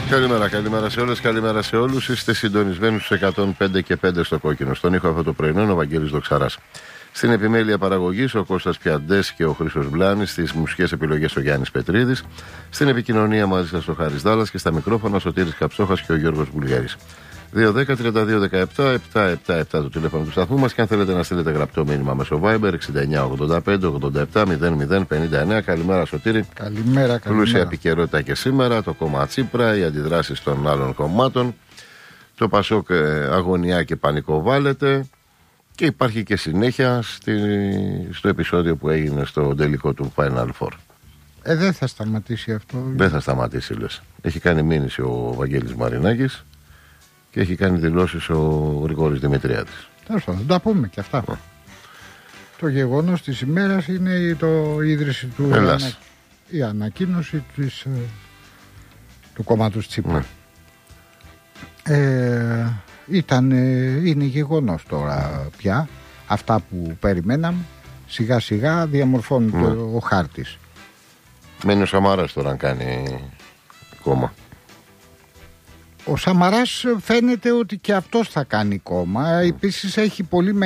Καλημέρα σε όλες, καλημέρα σε όλους. Είστε συντονισμένοι στους 105 και 5 στο κόκκινο. Στον ήχο αυτό το πρωινό είναι ο Βαγγέλης Δοξαράς. Στην επιμέλεια παραγωγής ο Κώστας Πιαντές και ο Χρήστος Μπλάνης. Στις μουσικές επιλογές ο Γιάννης Πετρίδης. Στην επικοινωνία μαζί σας ο Χάρης Δάλλας και στα μικρόφωνα ο Σωτήρης Καψόχας και ο Γιώργος Βουλγαρής. 2-10-32-17-777 το τηλέφωνο του σταθμού μας και αν θέλετε να στείλετε γραπτό μήνυμα μέσω Viber 69-85-87-09-59. Καλημέρα Σωτήρη. Καλημέρα. Πλούσια επικαιρότητα και σήμερα, το κόμμα Τσίπρα, οι αντιδράσεις των άλλων κομμάτων, το Πασόκ αγωνιά και πανικοβάλλεται και υπάρχει και συνέχεια στο επεισόδιο που έγινε στο τελικό του Final Four. Δεν θα σταματήσει αυτό. Δεν θα σταματήσει λες. Έχει κάνει μήνυση ο Βαγγέλης Μαρινάκης και έχει κάνει δηλώσεις ο Γρηγόρης Δημητριάδης. Τέλος πάντων, θα τα πούμε και αυτά. Το γεγονός της ημέρας είναι η ίδρυση του η ανακοίνωση του κόμματος Τσίπρα. Είναι γεγονός τώρα πια. Αυτά που περιμέναμε σιγά σιγά διαμορφώνεται ο χάρτης. Μένει ο Σαμαράς τώρα να κάνει κόμμα. Ο Σαμαράς φαίνεται ότι και αυτός θα κάνει κόμμα. Επίσης έχει πολύ